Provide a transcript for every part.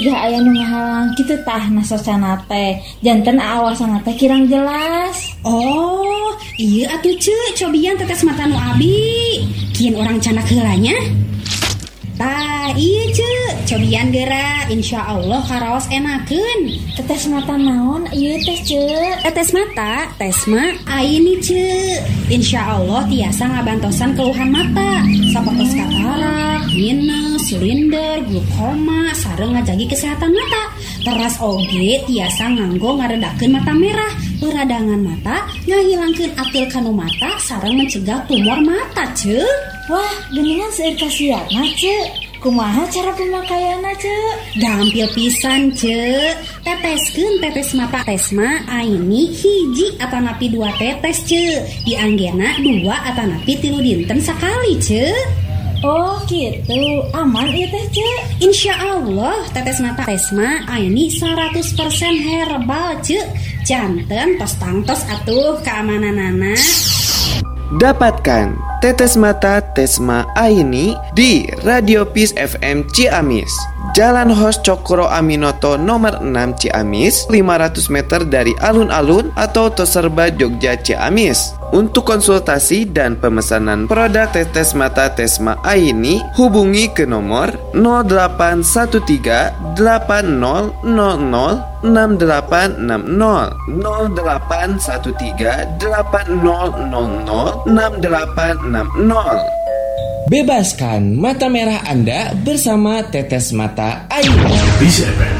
Siga aya nu ngahalang kitu tah nasosana teh. Janten aawasana teh kirang jelas. Oh, iya atuh Ceu, cobian tetes mata nu abi. Kieun urang canak heulanya. Tah, iya Ceu, cobian geura, insyaallah karaos enakeun. Tetes mata naon ieu teh Ceu? Tetes mata, tesma aini Ceu. Insyaallah tiasa ngabantosan keluhan mata, sapertos katarak, minus, silinder, glaukoma, sareng ngajagi kesehatan mata. Teras oge tiasa nganggo ngaredakeun mata merah, peradangan mata, ngahilangkeun atil kanu mata, sareng mencegah tumor mata Ceu. Wah, geuningan seueur kasiatna Ceu. Kumaha cara pemakaianna Ceu? Gampil pisan Ceu. Teteskeun tetes mata tesma aini hiji atanapi 2 tetes Ceu. Dianggena 2 atanapi 3 dinten sakali Ceu. Oh gitu, aman ieu teh Ceu. Insyaallah tetes mata tesma aini 100% herbal Ceu. Janten tos tangtos atuh keamananana. Dapatkan tetes mata Tesma Aini di Radio Peace FM Ciamis, Jalan Hos Cokro Aminoto nomor 6 Ciamis, 500 meter dari alun-alun atau Toserba Jogja Ciamis. Untuk konsultasi dan pemesanan produk tetes mata Tesma Aini, hubungi ke nomor 0813 8000 6860 0813 8000 6860. Bebaskan mata merah Anda bersama tetes mata Aini. Peace FM.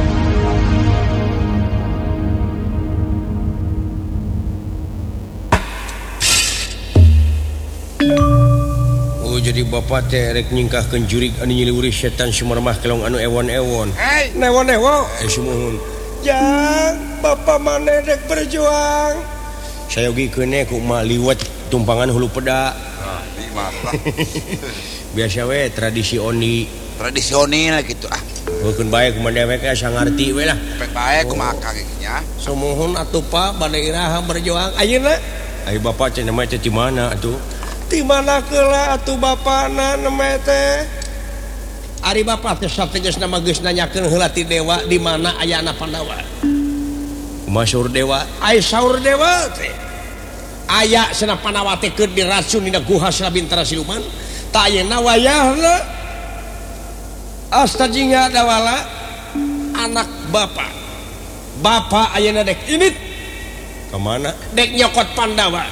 Jadi bapak teh rek nyingkahkeun jurig anu nyiliwuri setan sumarmah kelong anu ewon-ewon. Hei, newo-newo. Sumuhun. Jang, bapak maneh rek berjuang. Saya oge keune ku mah liwet tumpangan hulu peda. Nah, di mah. Biasa we tradisi oni. Tradisi oni lah gitu ah. Heukeun bae kumaha we asa ngarti we lah. Pek bae kumaha nya. Sumuhun atuh Pak bade iraha berjuang. Ayeuna ai bapak cenah mah di mana atuh? Di mana keula atuh bapana nama teh? Ari bapak teh sategeus nama geus nanyakeun heula ti dewa di mana ayana Pandawa. Kumaha saur dewa? Ai saur dewa teh. Aya cenah Pandawa teh keur diracun dina guha Bintara Siluman. Ta ayeuna wayahna astajingga dawala anak bapak. Bapak ayeuna dek init. Ka mana? Dek nyokot Pandawa.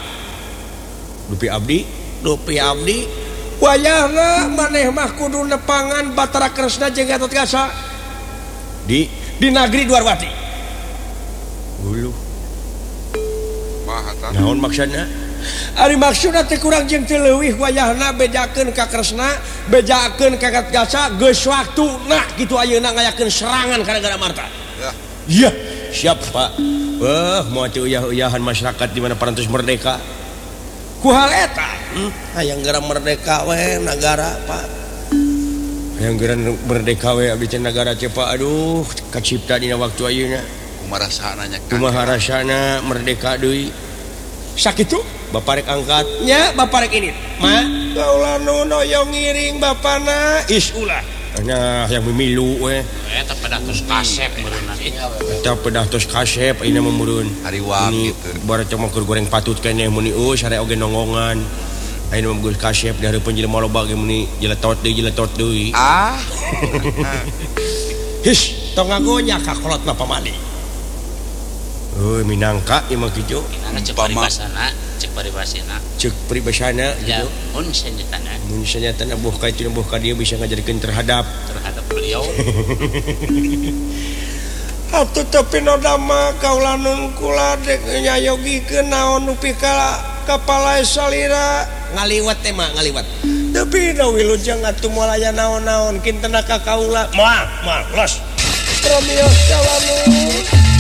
Dupi abdi wayahna maneh mah kudu nepangan Batara Kresna jeung Gatotkaca di nagri Dwarwati. Uluh. Naon maksudna? Ari maksudna teh kurang jeung teu leuwih wayahna bejakeun ka Kresna, bejakeun ka Gatotkaca geus waktuna kitu ayeuna ngayakeun serangan ka Nagara Marta. Iya, siap Pak. Moal teu uyah-uyahan masyarakat di mana parantos merdeka. Kuhal eta hayang geura merdeka we nagara Pak, hayang geura merdeka we abdi nagara teh Pak. Aduh kacipta dina waktu ayeuna kumaha rasana merdeka deui sakitu. Bapak rek angkat nya, bapak rek ini mah kaula nu noyong ngiring bapana is ulah nya hayang mimilu we eta pedah tos kasep meureunna eta pedah tos kasep ayeuna mah meureun hariwang kitu barat cuma keur goreng patut keneh muni sare oge nongongan ayeuna mah geus kasep da hareupeun jelema loba ge muni jeletot deui his tong ngagonya ka kolot mah pamali minangka ieu mah kitu cek paribasana cek peribasana ya mun senyatana buh ka itu buh ka dia bisa ngajarkeun terhadap beliau. Atuh tapi noda mah kaula nun kula dek nyayogikeun naon nu pika kapala salira ngaliwat teh mah ngaliwat. Tapi da wilujeng atuh moal aya naon-naon kinten ka kaula. Moal los. Promios kaula nun.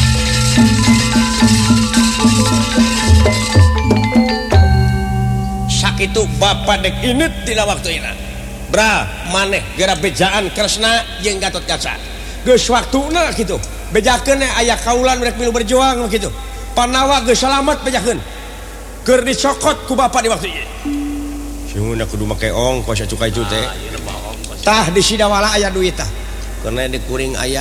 Sakitu bapak dek init dina waktuina. Bra maneh gara bejaan Kresna jeung Gatotkaca. Geus waktuna kitu. Bejakeun aya kaulan rek milu berjuang kitu. Panawa geus salamet bejakeun. Keur dicokot ku bapak di waktu ieu. Sungguhna kudu make ongkos cukai itu teh. Tah di Sidawala aya duit tah. Karena di kuring aya